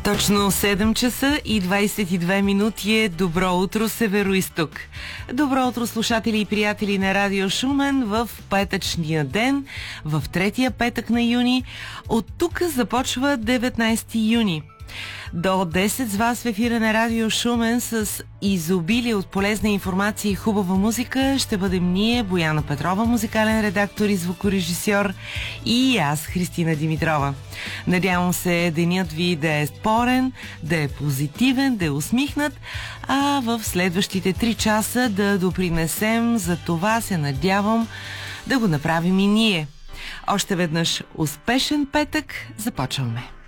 Точно 7 часа и 22 минути е Добро утро, Североизток. Добро утро, слушатели и приятели на Радио Шумен в петъчния ден, в третия петък на юни. От тук започва 19 юни. До 10 с вас в ефира на Радио Шумен с изобилие от полезна информация и хубава музика ще бъдем ние, Бояна Петрова, музикален редактор и звукорежисьор, и аз, Христина Димитрова. Надявам се денят ви да е спорен, да е позитивен, да е усмихнат, а в следващите 3 часа да допринесем за това, се надявам да го направим и ние. Още веднъж успешен петък, започваме.